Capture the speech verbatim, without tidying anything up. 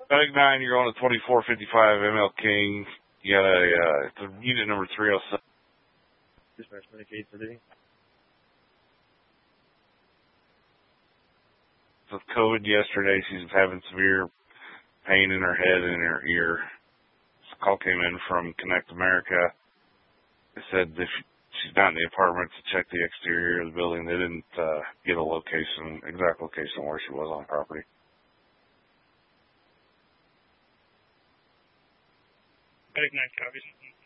Medic nine, you're on a twenty-four fifty-five M L King. You got a, uh, it's a unit number three oh seven. Dispatch Medicaid for duty. With COVID yesterday, she's having severe pain in her head and in her ear. This call came in from Connect America. They said if she's not in the apartment to check the exterior of the building. They didn't uh, get a location, exact location where she was on property. Medic nine copies.